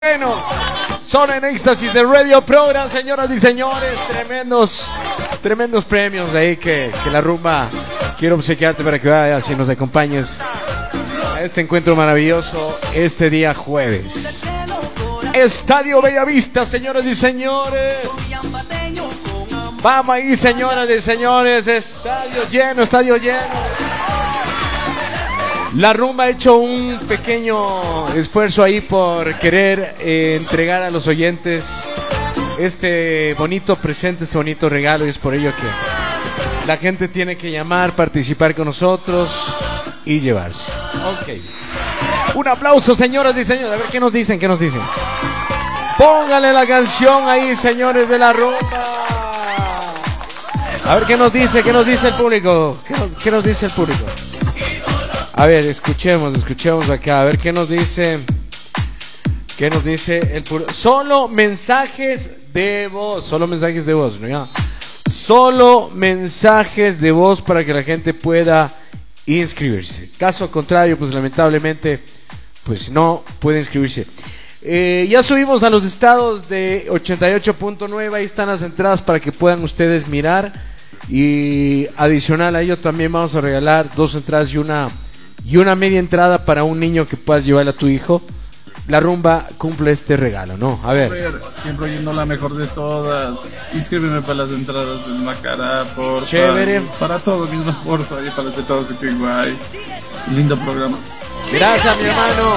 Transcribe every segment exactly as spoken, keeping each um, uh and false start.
Bueno, son en éxtasis de Radio Program, señoras y señores, tremendos, tremendos premios de ahí que, que la rumba quiero obsequiarte para que vayas y nos acompañes a este encuentro maravilloso este día jueves. Estadio Bellavista, señoras y señores. Vamos ahí, señoras y señores, estadio lleno, estadio lleno. La rumba ha hecho un pequeño esfuerzo ahí por querer eh, entregar a los oyentes este bonito presente, este bonito regalo, y es por ello que la gente tiene que llamar, participar con nosotros y llevarse. Ok. Un aplauso, señoras y señores. A ver qué nos dicen, qué nos dicen. Póngale la canción ahí, señores de la rumba. A ver qué nos dice, qué nos dice el público. ¿Qué nos, qué nos dice el público? A ver, escuchemos, escuchemos acá, a ver qué nos dice, qué nos dice el público. Solo mensajes de voz, solo mensajes de voz, ¿no? Ya. Solo mensajes de voz para que la gente pueda inscribirse. Caso contrario, pues lamentablemente, pues no puede inscribirse. Eh, ya subimos a los estados de ochenta y ocho punto nueve, ahí están las entradas para que puedan ustedes mirar. Y adicional a ello también vamos a regalar dos entradas y una... y una media entrada para un niño que puedas llevarle a tu hijo. La rumba cumple este regalo, ¿no? A ver. Siempre oyendo la mejor de todas. Inscríbeme para las entradas del Macará, por Chévere. Para todos, mismo, porfa, y para de todos que tengo ahí. Lindo programa. Gracias, mi hermano.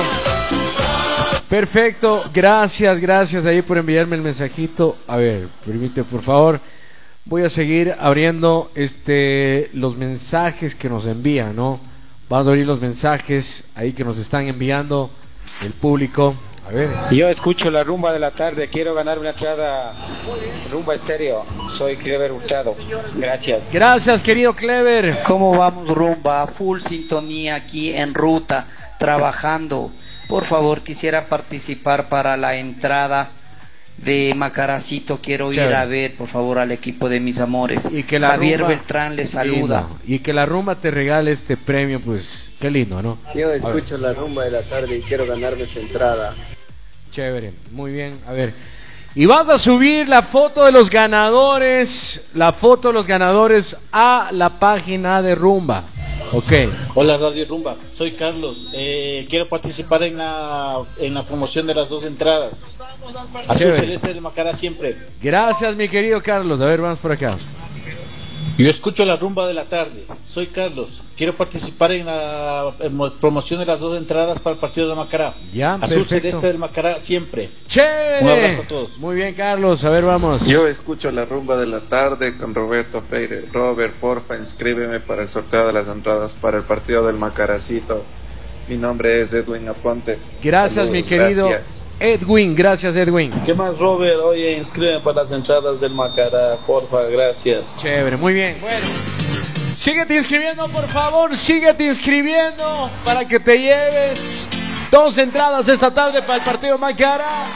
Perfecto, gracias, gracias ahí por enviarme el mensajito. A ver, permite, por favor. Voy a seguir abriendo este los mensajes que nos envían, ¿no? Vamos a abrir los mensajes ahí que nos están enviando el público. A ver. Yo escucho la rumba de la tarde, quiero ganar una entrada rumba estéreo. Soy Clever Hurtado. Gracias. Gracias, querido Clever. ¿Cómo vamos, rumba? Full sintonía aquí en ruta, trabajando. Por favor, quisiera participar para la entrada de Macaracito. Quiero ir Chévere. a ver, por favor, al equipo de mis amores. Y que la Javier rumba, Beltrán les saluda. lindo. Y que la rumba te regale este premio, pues qué lindo, ¿no? Yo escucho la rumba de la tarde y quiero ganarme esa entrada. Chévere, muy bien, a ver. Y vas a subir la foto de los ganadores, la foto de los ganadores a la página de rumba. Ok. Hola Radio Rumba, soy Carlos. Eh, quiero participar en la, en la promoción de las dos entradas. Azul Chévere. Celeste de Macará siempre. Gracias, mi querido Carlos. A ver, vamos por acá. Yo escucho la rumba de la tarde. Soy Carlos. Quiero participar en la en promoción de las dos entradas para el partido de Macará. Ya, Azul perfecto. Celeste del Macará siempre. Chévere. Un abrazo a todos. Muy bien, Carlos. A ver, vamos. Yo escucho la rumba de la tarde con Roberto Freire. Robert, porfa, inscríbeme para el sorteo de las entradas para el partido del Macaracito. Mi nombre es Edwin Aponte. Gracias, Saludos, mi querido gracias. Edwin. Gracias, Edwin. ¿Qué más, Robert? Oye, inscríbeme para las entradas del Macará, porfa, gracias. Chévere, muy bien. Bueno, síguete inscribiendo, por favor. Síguete inscribiendo para que te lleves dos entradas esta tarde para el partido Macará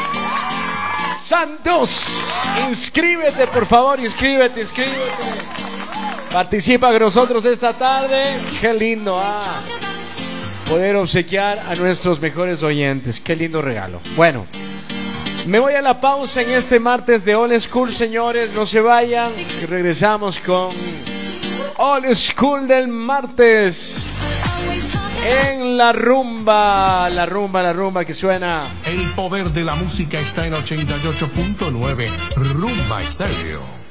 Santos. Inscríbete, por favor. Inscríbete, inscríbete. Participa con nosotros esta tarde. Qué lindo, ah. Poder obsequiar a nuestros mejores oyentes. Qué lindo regalo. Bueno, me voy a la pausa en este martes de Old School, señores. No se vayan, que regresamos con Old School del martes en la rumba. La rumba, la rumba que suena. El poder de la música está en ochenta y ocho punto nueve Rumba Estéreo.